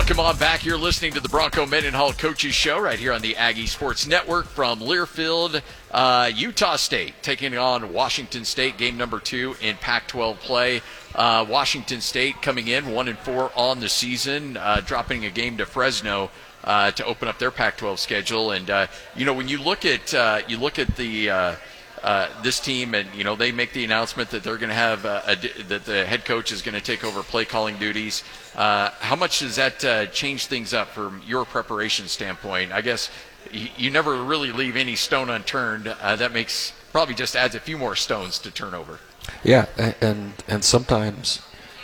Welcome on back. You're listening to the Bronco Mendenhall Coaches Show right here on the Aggie Sports Network from Learfield, Utah State, taking on Washington State, game number 2 in Pac-12 play. Washington State coming in 1-4 on the season, dropping a game to Fresno to open up their Pac-12 schedule. And when you look at the this team, and they make the announcement that they're going to have that the head coach is going to take over play calling duties. How much does that change things up from your preparation standpoint? I guess you never really leave any stone unturned. That probably just adds a few more stones to turn over. Yeah, and sometimes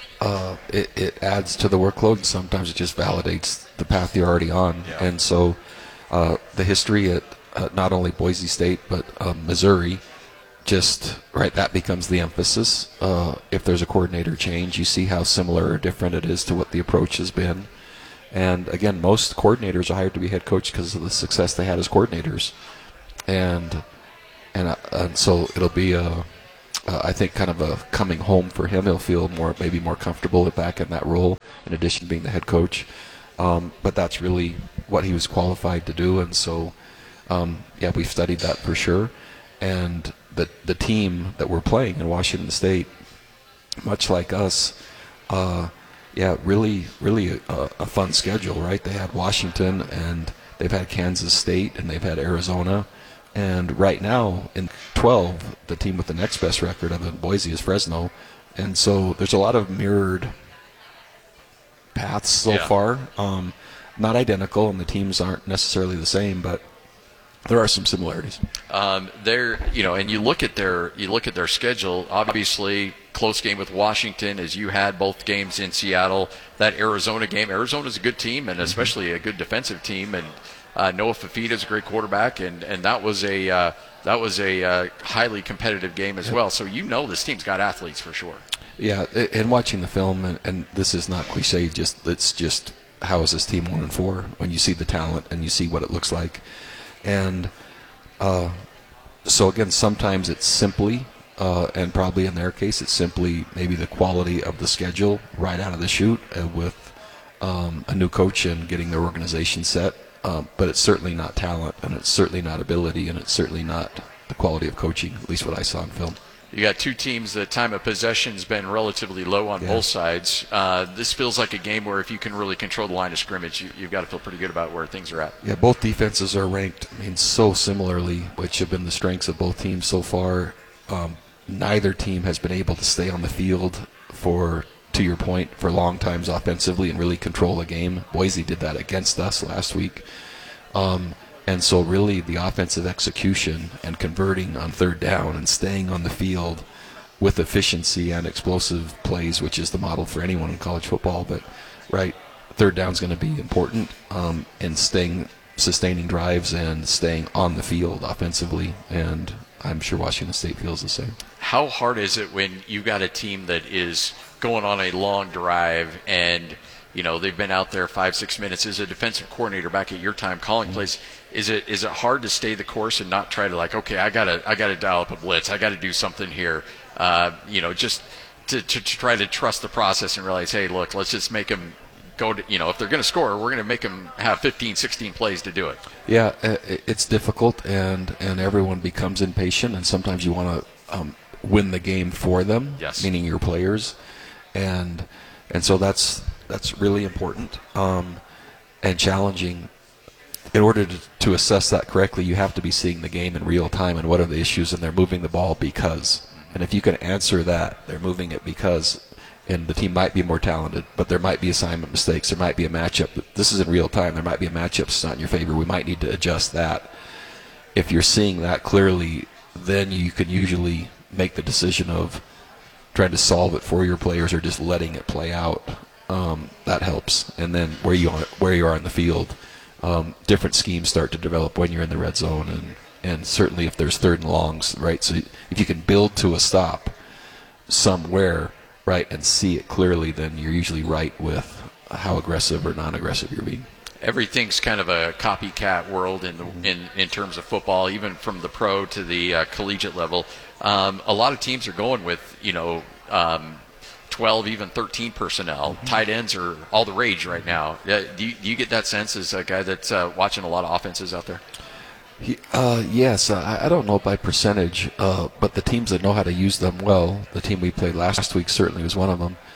it adds to the workload, and sometimes it just validates the path you're already on. Yeah. And so the history at not only Boise State but Missouri, that becomes the emphasis. If there's a coordinator change, you see how similar or different it is to what the approach has been. And again, most coordinators are hired to be head coach because of the success they had as coordinators, and so it'll be I think kind of a coming home for him. He'll feel maybe more comfortable back in that role, in addition to being the head coach. But that's really what he was qualified to do, and so we've studied that for sure. And the team that we're playing in Washington State, much like us, really a fun schedule, right? They had Washington, and they've had Kansas State, and they've had Arizona. And right now, in 12, the team with the next best record other than Boise is Fresno. And so there's a lot of mirrored paths so far. Not identical, and the teams aren't necessarily the same, but there are some similarities. And you look at their schedule. Obviously, close game with Washington, as you had both games in Seattle. That Arizona game. Arizona's a good team, and especially a good defensive team. And Noah Fafita's a great quarterback, and that was a highly competitive game as well. So this team's got athletes for sure. Yeah, and watching the film, and this is not cliche. It's just how is this team 1-4 when you see the talent and you see what it looks like. And so again, sometimes it's simply, and probably in their case, it's simply maybe the quality of the schedule right out of the chute with a new coach and getting their organization set. But it's certainly not talent, and it's certainly not ability, and it's certainly not the quality of coaching, at least what I saw in film. You got two teams, the time of possession's been relatively low on both sides. This feels like a game where if you can really control the line of scrimmage, you've got to feel pretty good about where things are at. Yeah, both defenses are ranked, so similarly, which have been the strengths of both teams so far. Neither team has been able to stay on the field to your point, for long times offensively and really control the game. Boise did that against us last week. And so really the offensive execution and converting on third down and staying on the field with efficiency and explosive plays, which is the model for anyone in college football. But, third down is going to be important in sustaining drives and staying on the field offensively. And I'm sure Washington State feels the same. How hard is it when you've got a team that is going on a long drive and they've been out there 5-6 minutes as a defensive coordinator back at your time calling plays? Is it hard to stay the course and not try to I gotta dial up a blitz, I gotta do something here, just to try to trust the process and realize, hey, look, let's just make them go to, if they're going to score, we're going to make them have 15, 16 plays to do it. Yeah, it's difficult, and everyone becomes impatient, and sometimes you want to win the game for them, meaning your players, and so that's really important and challenging. In order to assess that correctly, you have to be seeing the game in real time and what are the issues, and they're moving the ball because. And if you can answer that, they're moving it because, and the team might be more talented, but there might be assignment mistakes, there might be a matchup. This is in real time. There might be a matchup that's not in your favor. We might need to adjust that. If you're seeing that clearly, then you can usually make the decision of trying to solve it for your players or just letting it play out. That helps. And then where you are in the field, different schemes start to develop when you're in the red zone, and certainly if there's third and longs, right? So if you can build to a stop somewhere, right, and see it clearly, then you're usually right with how aggressive or non-aggressive you're being. Everything's kind of a copycat world in terms of football, even from the pro to the collegiate level. A lot of teams are going with 12 12, even 13 personnel. Tight ends are all the rage right now. Do you get that sense as a guy that's watching a lot of offenses out there? Yes, I don't know by percentage, but the teams that know how to use them well, the team we played last week certainly was one of them.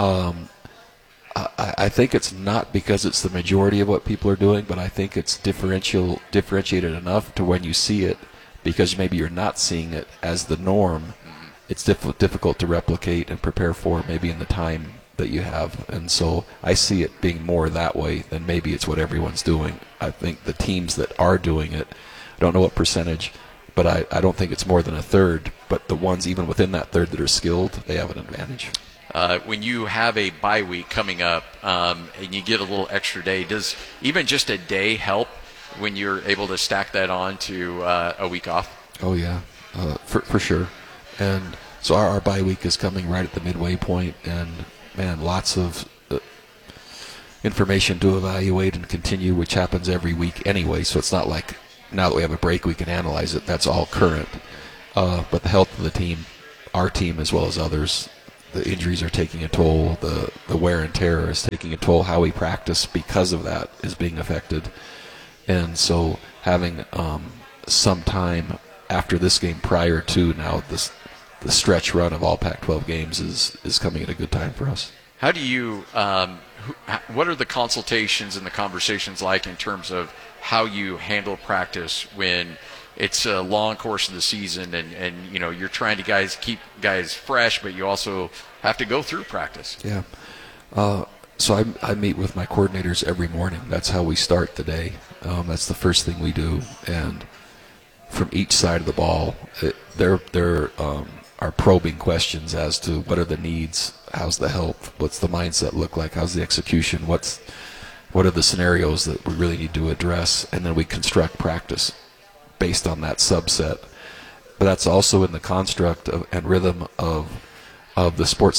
I think it's not because it's the majority of what people are doing, but I think it's differentiated enough to when you see it, because maybe you're not seeing it as the norm, it's difficult to replicate and prepare for maybe in the time that you have. And so I see it being more that way than maybe it's what everyone's doing. I think the teams that are doing it, I don't know what percentage, but I don't think it's more than a third. But the ones even within that third that are skilled, they have an advantage. When you have a bye week coming up and you get a little extra day, does even just a day help when you're able to stack that on to a week off? Oh, yeah, for sure. And so our bye week is coming right at the midway point, and, man, lots of information to evaluate and continue, which happens every week anyway, so it's not like now that we have a break we can analyze it. That's all current. But the health of the team, our team as well as others, the injuries are taking a toll, the wear and tear is taking a toll, how we practice because of that is being affected. And so having some time after this game prior to now the stretch run of all Pac-12 games is coming at a good time for us. How do you what are the consultations and the conversations like in terms of how you handle practice when it's a long course of the season and you know you're trying to keep guys fresh, but you also have to go through practice? Yeah. So I meet with my coordinators every morning. That's how we start the day. That's the first thing we do. And from each side of the ball, there are probing questions as to what are the needs, how's the help, what's the mindset look like, how's the execution, what are the scenarios that we really need to address, and then we construct practice based on that subset. But that's also in the construct and rhythm of the sports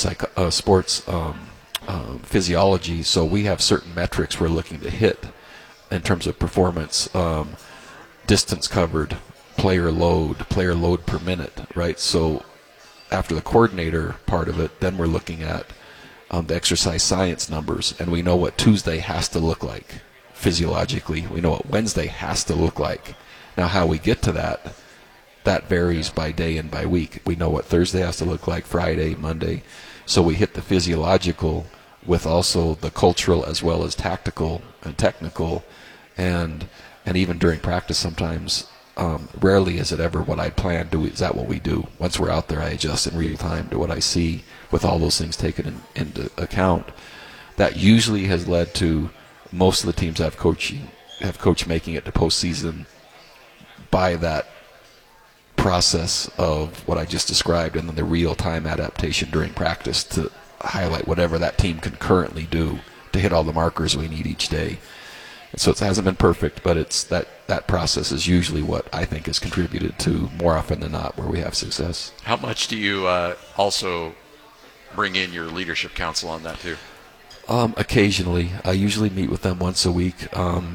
physiology. So we have certain metrics we're looking to hit in terms of performance, distance covered, player load per minute, right? So after the coordinator part of it, then we're looking at the exercise science numbers, and we know what Tuesday has to look like physiologically. We know what Wednesday has to look like. Now, how we get to that varies by day and by week. We know what Thursday has to look like, Friday, Monday. So we hit the physiological with also the cultural as well as tactical and technical, and even during practice sometimes. Rarely is it ever what I planned. Is that what we do? Once we're out there, I adjust in real time to what I see with all those things taken into account. That usually has led to most of the teams have coach making it to postseason by that process of what I just described, and then the real-time adaptation during practice to highlight whatever that team can currently do to hit all the markers we need each day. And so it hasn't been perfect, but it's that process is usually what I think has contributed to, more often than not, where we have success. How much do you also bring in your leadership council on that too? Occasionally. I usually meet with them once a week.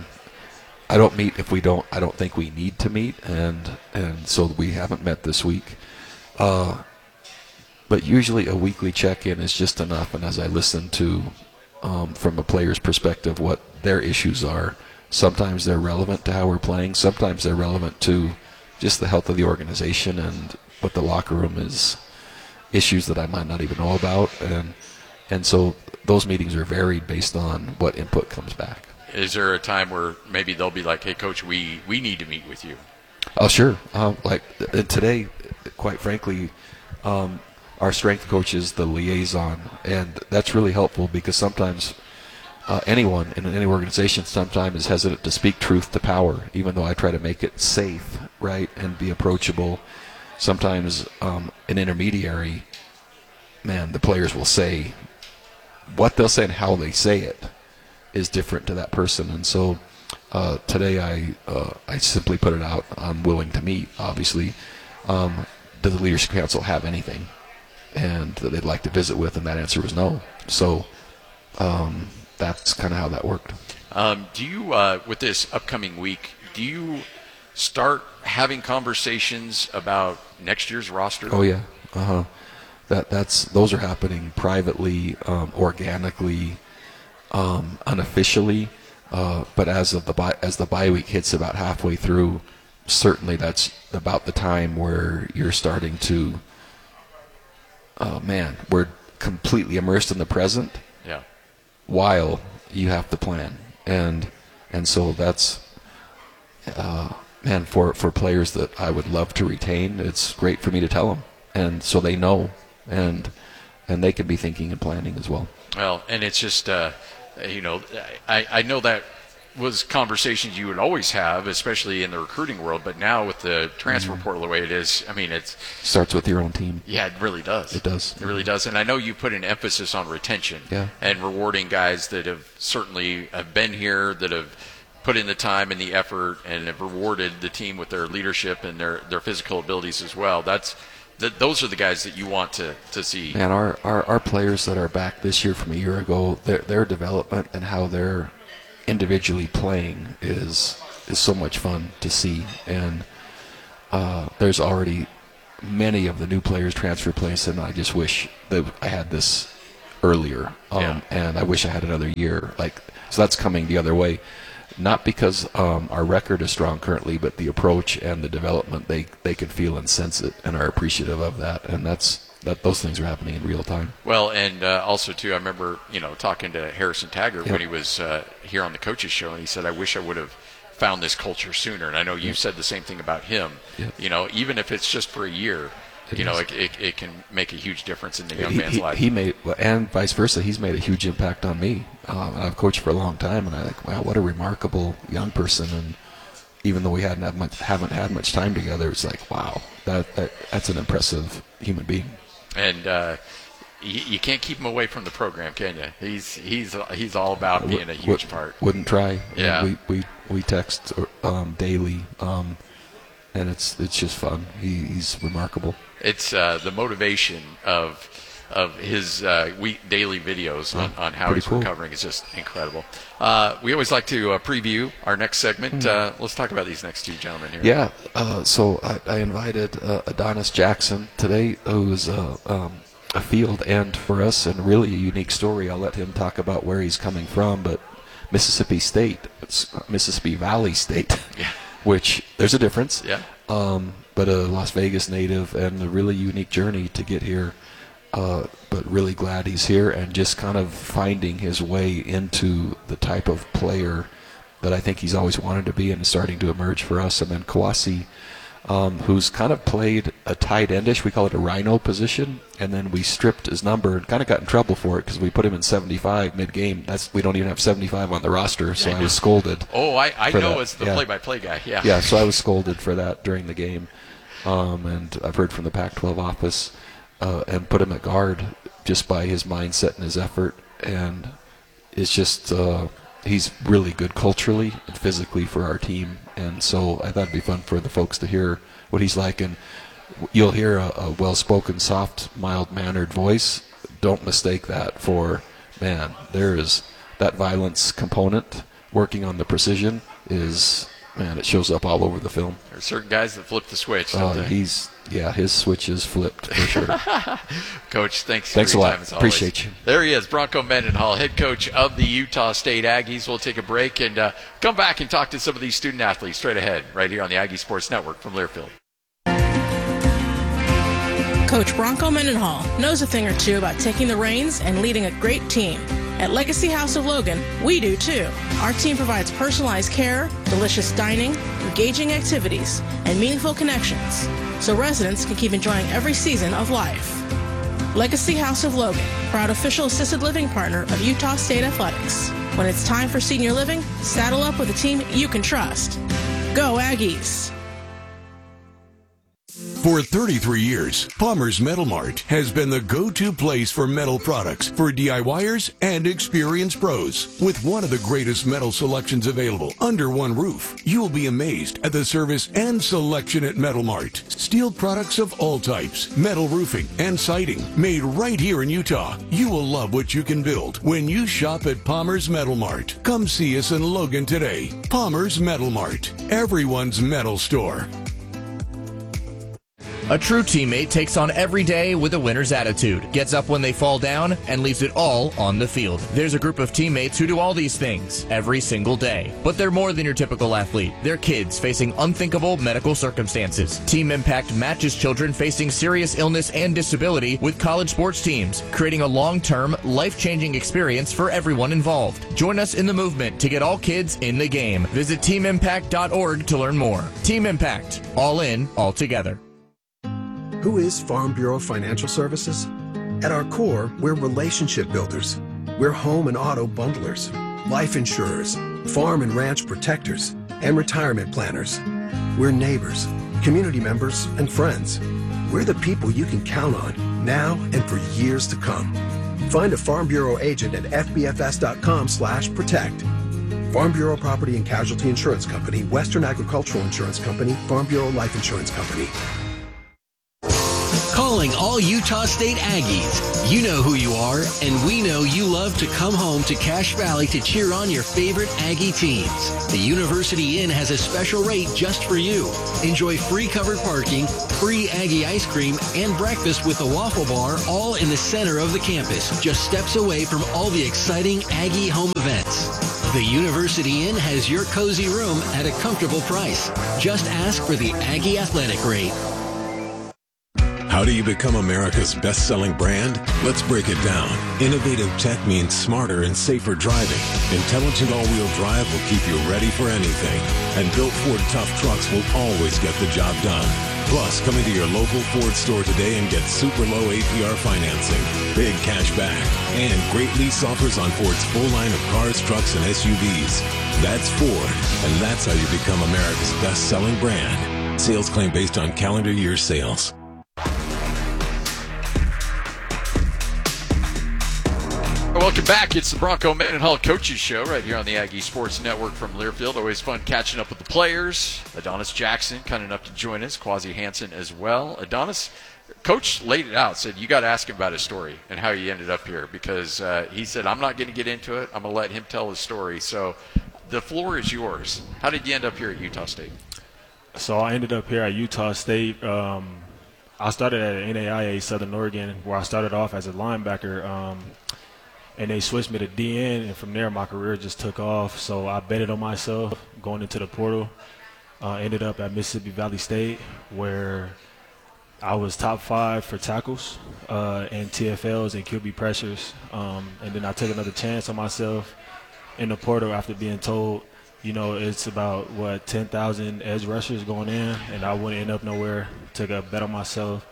I don't meet if I don't think we need to meet, and so we haven't met this week. But usually a weekly check-in is just enough, and as I listen to, from a player's perspective, what their issues are, sometimes they're relevant to how we're playing, sometimes they're relevant to just the health of the organization and what the locker room is, issues that I might not even know about, and so those meetings are varied based on what input comes back. Is there a time where maybe they'll be like, hey, Coach, we need to meet with you? Oh, sure. And today, quite frankly, our strength coach is the liaison, and that's really helpful because sometimes anyone in any organization sometimes is hesitant to speak truth to power, even though I try to make it safe, right, and be approachable. Sometimes an intermediary, the players will say what they'll say and how they say it is different to that person. And so today I simply put it out, I'm willing to meet, obviously. Does the Leadership Council have anything and that they'd like to visit with? And that answer was no. So that's kind of how that worked. Do you, with this upcoming week, do you start having conversations about next year's roster? Oh, yeah. those are happening privately, organically, unofficially. But as the bye week hits about halfway through, certainly that's about the time where you're starting to, we're completely immersed in the present. Yeah. While you have to plan, and so that's, for players that I would love to retain, it's great for me to tell them, and so they know, and they can be thinking and planning as well. Well, and it's just, I know that was conversations you would always have, especially in the recruiting world, but now with the transfer portal the way it is, I mean, it starts with your own team. Yeah, it really does. It does. It really does. And I know you put an emphasis on retention and rewarding guys that have certainly been here, that have put in the time and the effort, and have rewarded the team with their leadership and their physical abilities as well. Those are the guys that you want to see. And our players that are back this year from a year ago, their development and how they're individually playing is so much fun to see. And there's already many of the new players transfer place, and I just wish that I had this earlier. And I wish I had another year. So that's coming the other way. Not because our record is strong currently, but the approach and the development, they can feel and sense it and are appreciative of that. And those things are happening in real time. Well, and also too, I remember talking to Harrison Taggart when he was here on the Coaches Show, and he said, "I wish I would have found this culture sooner." And I know you said the same thing about him. Even if it's just for a year, it can make a huge difference in the young man's life. He made, and vice versa, he's made a huge impact on me. I've coached for a long time, and I think, wow, what a remarkable young person. And even though we haven't had much time together, it's like, wow, that's an impressive human being. And you can't keep him away from the program, can you? He's all about being a huge part. Wouldn't try. Yeah. We text daily, and it's just fun. He's remarkable. It's the motivation of his daily videos on how he's recovering is just incredible. We always like to preview our next segment. Let's talk about these next two gentlemen here. Yeah. So I invited Adonis Jackson today, who's a field end for us and really a unique story. I'll let him talk about where he's coming from, but Mississippi Valley State, which there's a difference. Yeah. But a Las Vegas native and a really unique journey to get here. But really glad he's here and just kind of finding his way into the type of player that I think he's always wanted to be and is starting to emerge for us. And then Kawasi, who's kind of played a tight endish, we call it a rhino position, and then we stripped his number and kind of got in trouble for it because we put him in 75 mid-game. We don't even have 75 on the roster, so I was scolded. Oh, I know as the play-by-play guy. Yeah, so I was scolded for that during the game. And I've heard from the Pac-12 office and put him at guard just by his mindset and his effort. And it's just he's really good culturally and physically for our team. And so I thought it'd be fun for the folks to hear what he's like. And you'll hear a well-spoken, soft, mild-mannered voice. Don't mistake that for, there is that violence component. Working on the precision is... it shows up all over the film. There are certain guys that flip the switch. His switch is flipped for sure. Coach, thanks a lot. Appreciate you. There he is, Bronco Mendenhall, head coach of the Utah State Aggies. We'll take a break and come back and talk to some of these student athletes straight ahead, right here on the Aggie Sports Network from Learfield. Coach Bronco Mendenhall knows a thing or two about taking the reins and leading a great team. At Legacy House of Logan, we do too. Our team provides personalized care, delicious dining, engaging activities, and meaningful connections, so residents can keep enjoying every season of life. Legacy House of Logan, proud official assisted living partner of Utah State Athletics. When it's time for senior living, saddle up with a team you can trust. Go Aggies! For 33 years, Palmer's Metal Mart has been the go-to place for metal products for DIYers and experienced pros. With one of the greatest metal selections available under one roof, you will be amazed at the service and selection at Metal Mart. Steel products of all types, metal roofing and siding, made right here in Utah. You will love what you can build when you shop at Palmer's Metal Mart. Come see us in Logan today. Palmer's Metal Mart, everyone's metal store. A true teammate takes on every day with a winner's attitude, gets up when they fall down, and leaves it all on the field. There's a group of teammates who do all these things every single day. But they're more than your typical athlete. They're kids facing unthinkable medical circumstances. Team Impact matches children facing serious illness and disability with college sports teams, creating a long-term, life-changing experience for everyone involved. Join us in the movement to get all kids in the game. Visit teamimpact.org to learn more. Team Impact. All in, all together. Who is Farm Bureau Financial Services? At our core, we're relationship builders. We're home and auto bundlers, life insurers, farm and ranch protectors, and retirement planners. We're neighbors, community members, and friends. We're the people you can count on now and for years to come. Find a Farm Bureau agent at fbfs.com/protect. Farm Bureau Property and Casualty Insurance Company, Western Agricultural Insurance Company, Farm Bureau Life Insurance Company. Calling all Utah State Aggies. You know who you are, and we know you love to come home to Cache Valley to cheer on your favorite Aggie teams. The University Inn has a special rate just for you. Enjoy free covered parking, free Aggie ice cream, and breakfast with a waffle bar, all in the center of the campus, just steps away from all the exciting Aggie home events. The University Inn has your cozy room at a comfortable price. Just ask for the Aggie Athletic rate. How do you become America's best-selling brand? Let's break it down. Innovative tech means smarter and safer driving. Intelligent all-wheel drive will keep you ready for anything. And built Ford tough trucks will always get the job done. Plus, come into your local Ford store today and get super low APR financing, big cash back, and great lease offers on Ford's full line of cars, trucks, and SUVs. That's Ford, and that's how you become America's best-selling brand. Sales claim based on calendar year sales. Welcome back. It's the Bronco Mendenhall Coaches Show right here on the Aggie Sports Network from Learfield. Always fun catching up with the players. Adonis Jackson kind enough to join us. Quasi Hansen as well. Adonis, Coach laid it out, said you got to ask him about his story and how he ended up here because he said, I'm not going to get into it. I'm going to let him tell his story. So the floor is yours. How did you end up here at Utah State? So I ended up here at Utah State. I started at NAIA Southern Oregon where I started off as a linebacker. And they switched me to DN, and from there my career just took off. So I betted on myself going into the portal. Ended up at Mississippi Valley State where I was top 5 for tackles and TFLs and QB pressures. And then I took another chance on myself in the portal after being told, you know, it's about, 10,000 edge rushers going in, and I wouldn't end up nowhere. Took a bet on myself.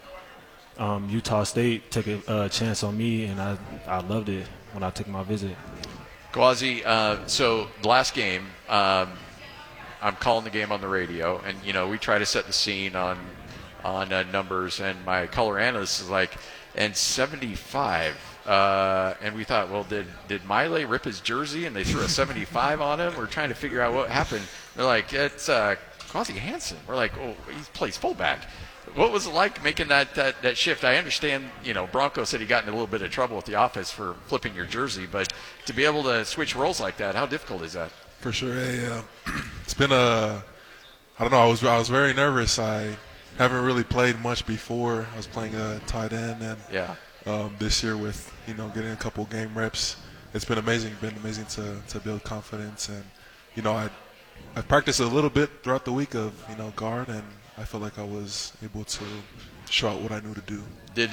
Utah State took a chance on me, and I loved it when I took my visit. Quasi, so last game, I'm calling the game on the radio, and, you know, we try to set the scene on numbers, and my color analyst is like, and 75. And we thought, well, did Miley rip his jersey and they threw a 75 on him? We're trying to figure out what happened. They're like, it's Quasi Hansen. We're like, oh, he plays fullback. What was it like making that shift? I understand, you know, Bronco said he got in a little bit of trouble with the office for flipping your jersey, but to be able to switch roles like that, how difficult is that? For sure. It's been I don't know, I was very nervous. I haven't really played much before. I was playing tight end, and this year with, you know, getting a couple game reps, it's been amazing. Been amazing to build confidence, and, you know, I practiced a little bit throughout the week of, you know, guard, and I felt like I was able to show out what I knew to do. Did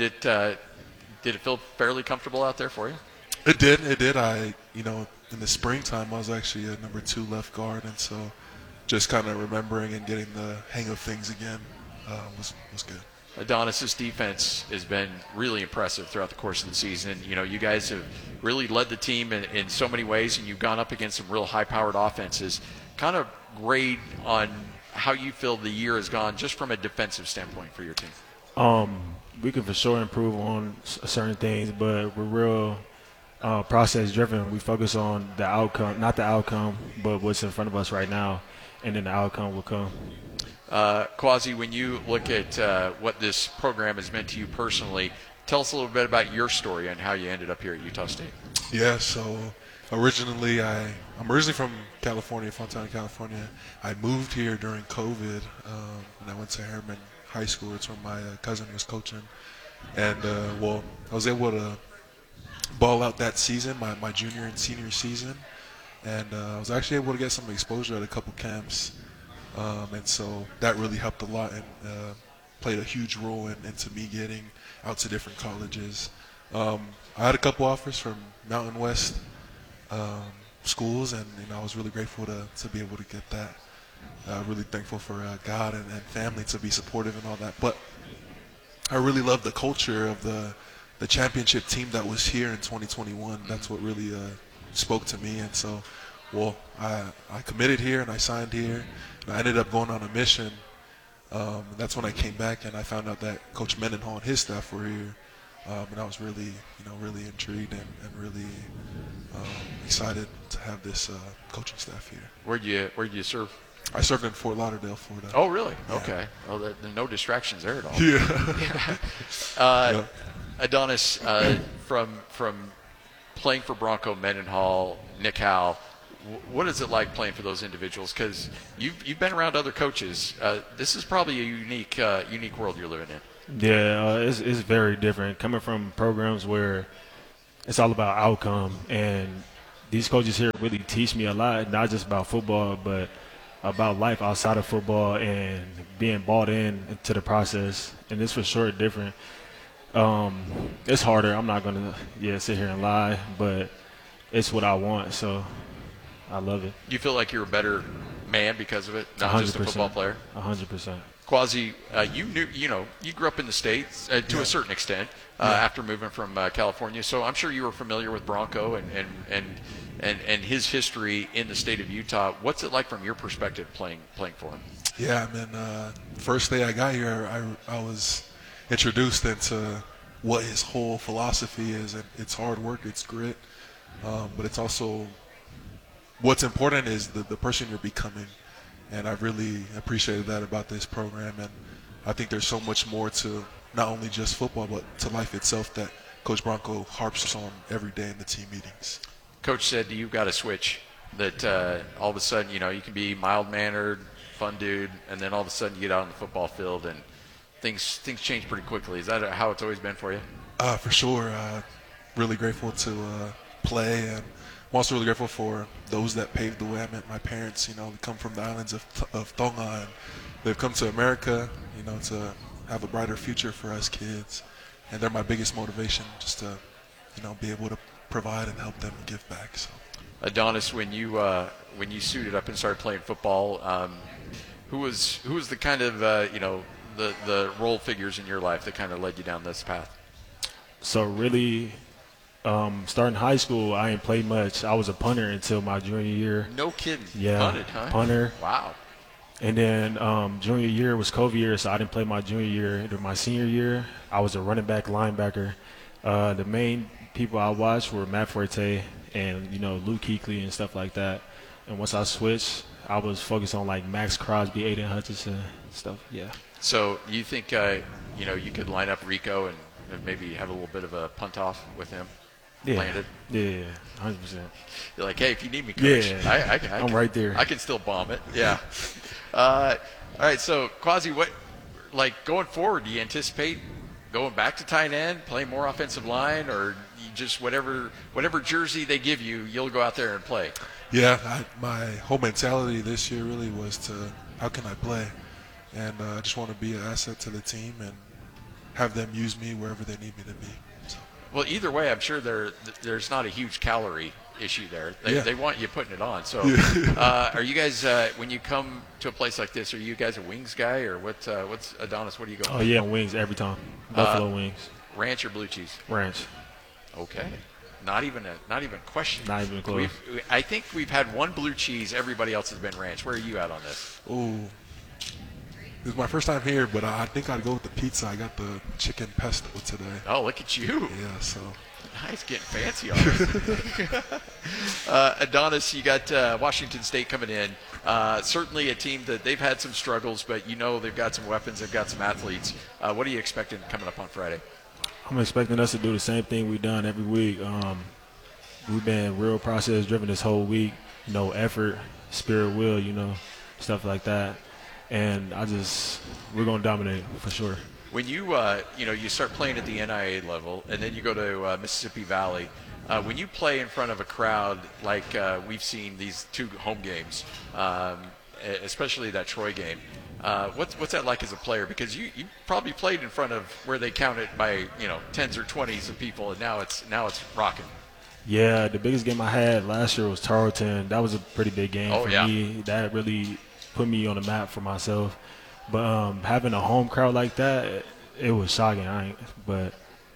it feel fairly comfortable out there for you? It did. You know, in the springtime, I was actually a number 2 left guard, and so just kind of remembering and getting the hang of things again was good. Adonis's defense has been really impressive throughout the course of the season. You know, you guys have really led the team in so many ways, and you've gone up against some real high-powered offenses. Kind of grade on how you feel the year has gone just from a defensive standpoint for your team. We can for sure improve on certain things, but we're real process-driven. We focus on the outcome, not the outcome, but what's in front of us right now, and then the outcome will come. Quasi, when you look at what this program has meant to you personally, tell us a little bit about your story and how you ended up here at Utah State. Yeah, so originally I'm originally from California, Fontana, California. I moved here during COVID, and I went to Harriman high school. It's where my cousin was coaching. And, well, I was able to ball out that season, my junior and senior season. And I was actually able to get some exposure at a couple camps. And so that really helped a lot and played a huge role into me getting out to different colleges. I had a couple offers from Mountain West schools, and I was really grateful to be able to get that. Really thankful for God and family to be supportive and all that. But I really love the culture of the championship team that was here in 2021. That's what really spoke to me. And so, well, I committed here and I signed here. And I ended up going on a mission. And that's when I came back and I found out that Coach Mendenhall and his staff were here. And I was really, really intrigued and really excited to have this coaching staff here. Where'd you serve? I served in Fort Lauderdale, Florida. Oh, really? Yeah. Okay. Well, there no distractions there at all. Yeah. Adonis, from playing for Bronco Mendenhall, Nick Howell, what is it like playing for those individuals? Because you've been around other coaches. This is probably a unique world you're living in. Yeah, it's very different. Coming from programs where it's all about outcome, and these coaches here really teach me a lot, not just about football, but about life outside of football and being bought into the process. And this for sure different. It's harder. I'm not going to sit here and lie, but it's what I want, so I love it. You feel like you're a better man because of it, not 100%. Just a football player? 100%. Quasi, you grew up in the States to a certain extent after moving from California, so I'm sure you were familiar with Bronco and his history in the state of Utah. What's it like from your perspective playing for him? Yeah, man. First day I got here, I was introduced into what his whole philosophy is, and it's hard work, it's grit, but it's also what's important is the person you're becoming. And I really appreciated that about this program. And I think there's so much more to not only just football, but to life itself that Coach Bronco harps on every day in the team meetings. Coach said you've got to switch, that all of a sudden, you can be mild-mannered, fun dude, and then all of a sudden you get out on the football field and things change pretty quickly. Is that how it's always been for you? For sure. Really grateful to play, and I'm also really grateful for those that paved the way. I met my parents, they come from the islands of Tonga, and they've come to America, to have a brighter future for us kids. And they're my biggest motivation, just to, be able to provide and help them and give back. So, Adonis, when you suited up and started playing football, who was the kind of the role figures in your life that kind of led you down this path? So really, starting high school, I ain't played much. I was a punter until my junior year. No kidding. Yeah, punted, huh? Punter. Wow. And then junior year was COVID year, so I didn't play my junior year. Into my senior year, I was a running back, linebacker. The main people I watched were Matt Forte and Luke Kuechly and stuff like that. And once I switched, I was focused on like Max Crosby, Aiden Hutchinson, stuff. Yeah. So you think you could line up Rico and maybe have a little bit of a punt off with him? Yeah. Landed? Yeah, 100%. You're like, hey, if you need me, coach, yeah, I'm right there. I can still bomb it. Yeah. All right, so Quasi, what, like going forward, do you anticipate going back to tight end, playing more offensive line, or you just whatever jersey they give you, you'll go out there and play? Yeah, my whole mentality this year really was to how can I play, and I just want to be an asset to the team and have them use me wherever they need me to be. So. Well, either way, I'm sure there's not a huge calorie issue there. They want you putting it on. So are you guys, when you come to a place like this, are you guys a wings guy, or what's Adonis, what are you going? Oh, yeah, wings every time. Buffalo wings. Ranch or blue cheese? Ranch. Okay. Not even a question. Not even close. I think we've had one blue cheese. Everybody else has been ranch. Where are you at on this? Ooh. This is my first time here, but I think I'd go with the pizza. I got the chicken pesto today. Oh, look at you. Yeah, so. Nice, getting fancy on it. Adonis, you got Washington State coming in. Certainly a team that they've had some struggles, but they've got some weapons, they've got some athletes. What are you expecting coming up on Friday? I'm expecting us to do the same thing we've done every week. We've been real process driven this whole week. Effort, spirit, will, stuff like that. and we're going to dominate for sure. When you you start playing at the NIA level, and then you go to Mississippi Valley, when you play in front of a crowd like we've seen these 2 home games, especially that Troy game, what's that like as a player? Because you probably played in front of where they count it by tens or 20s of people, and now it's rocking. Yeah, the biggest game I had last year was Tarleton. That was a pretty big game for me. That really put me on the map for myself. But having a home crowd like that, it was shocking. But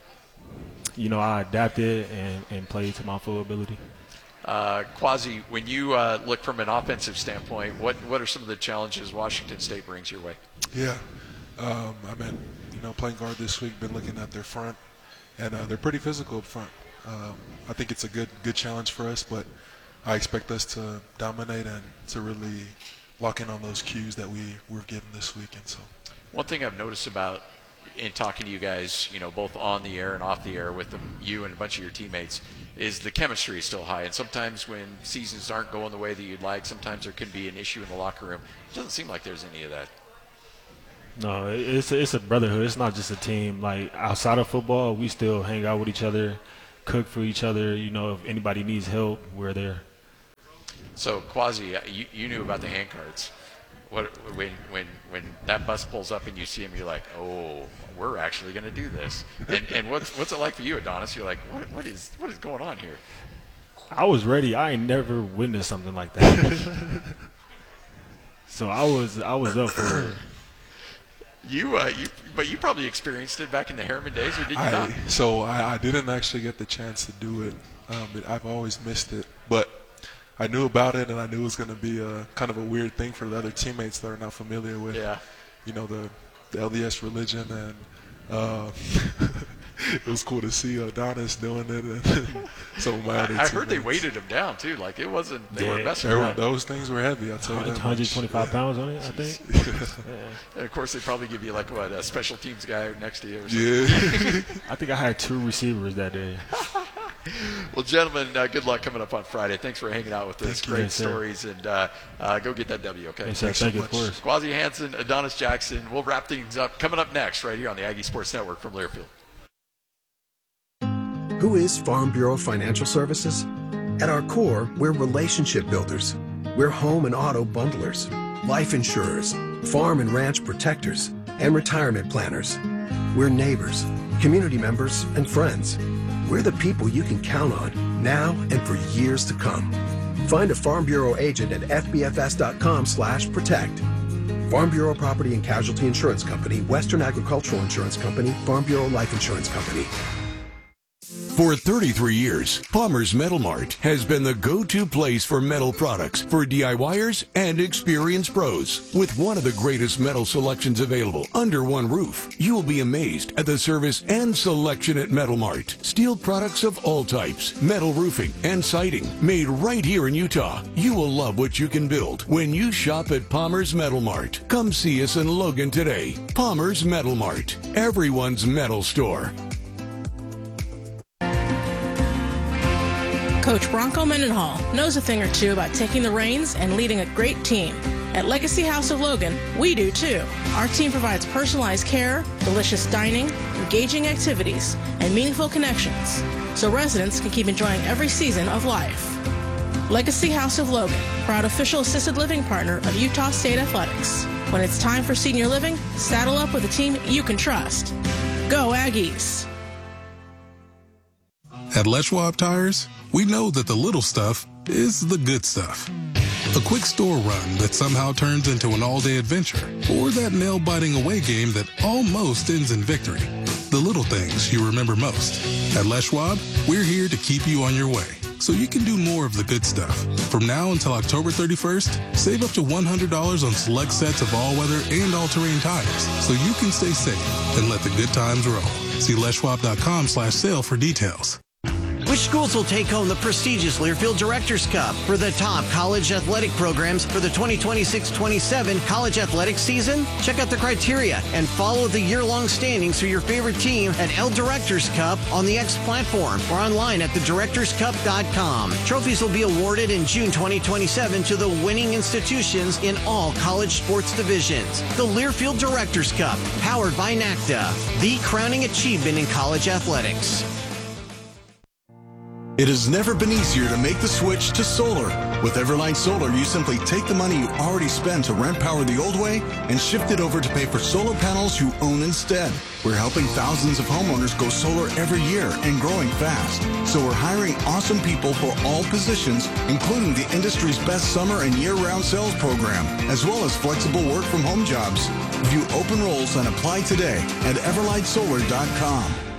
I adapted and played to my full ability. Quasi, when you look from an offensive standpoint, what are some of the challenges Washington State brings your way? Yeah, I've been playing guard this week. Been looking at their front, and they're pretty physical up front. I think it's a good challenge for us, but I expect us to dominate and to really lock in on those cues that we're given this weekend. So, one thing I've noticed about in talking to you guys, both on the air and off the air with you and a bunch of your teammates, is the chemistry is still high. And sometimes when seasons aren't going the way that you'd like, sometimes there can be an issue in the locker room. It doesn't seem like there's any of that. No, it's a brotherhood. It's not just a team. Like, outside of football, we still hang out with each other, cook for each other. If anybody needs help, we're there. So, Quasi, you knew about the hand cards. When that bus pulls up and you see him, you're like, oh, we're actually going to do this. And what's it like for you, Adonis? You're like, what is going on here? I was ready. I ain't never witnessed something like that. So I was up for it. But you probably experienced it back in the Harriman days, or did you not? So I didn't actually get the chance to do it. I've always missed it, but I knew about it, and I knew it was going to be a kind of a weird thing for the other teammates that are not familiar with, the LDS religion, and it was cool to see Adonis doing it, and some of my other teammates. I heard they weighted him down too, like it wasn't. They were messing around. Those things were heavy. I'll tell you that. 125 pounds on it, I think. And of course, they probably give you a special teams guy next to you. Or something. Yeah. I think I had 2 receivers that day. Well, gentlemen, good luck coming up on Friday. Thanks for hanging out with us. Great stories, and go get that W, okay? Thanks so much. Quasi Hansen, Adonis Jackson. We'll wrap things up coming up next right here on the Aggie Sports Network from Learfield. Who is Farm Bureau Financial Services? At our core, we're relationship builders. We're home and auto bundlers, life insurers, farm and ranch protectors, and retirement planners. We're neighbors, community members, and friends. We're the people you can count on now and for years to come. Find a Farm Bureau agent at fbfs.com/protect. Farm Bureau Property and Casualty Insurance Company, Western Agricultural Insurance Company, Farm Bureau Life Insurance Company. For 33 years, Palmer's Metal Mart has been the go-to place for metal products for DIYers and experienced pros. With one of the greatest metal selections available under one roof, you will be amazed at the service and selection at Metal Mart. Steel products of all types, metal roofing and siding, made right here in Utah. You will love what you can build when you shop at Palmer's Metal Mart. Come see us in Logan today. Palmer's Metal Mart, everyone's metal store. Coach Bronco Mendenhall knows a thing or two about taking the reins and leading a great team. At Legacy House of Logan, we do too. Our team provides personalized care, delicious dining, engaging activities, and meaningful connections, so residents can keep enjoying every season of life. Legacy House of Logan, proud official assisted living partner of Utah State Athletics. When it's time for senior living, saddle up with a team you can trust. Go Aggies! At Les Schwab Tires, we know that the little stuff is the good stuff. A quick store run that somehow turns into an all-day adventure, or that nail-biting away game that almost ends in victory. The little things you remember most. At Les Schwab, we're here to keep you on your way, so you can do more of the good stuff. From now until October 31st, save up to $100 on select sets of all-weather and all-terrain tires, so you can stay safe and let the good times roll. See leschwab.com/sale for details. Which schools will take home the prestigious Learfield Directors Cup for the top college athletic programs for the 2026-27 college athletics season? Check out the criteria and follow the year-long standings for your favorite team at L Directors Cup on the X platform or online at thedirectorscup.com. Trophies will be awarded in June 2027 to the winning institutions in all college sports divisions. The Learfield Directors Cup, powered by NACDA, the crowning achievement in college athletics. It has never been easier to make the switch to solar. With Everlight Solar, you simply take the money you already spent to rent power the old way and shift it over to pay for solar panels you own instead. We're helping thousands of homeowners go solar every year and growing fast. So we're hiring awesome people for all positions, including the industry's best summer and year-round sales program, as well as flexible work from home jobs. View open roles and apply today at everlightsolar.com.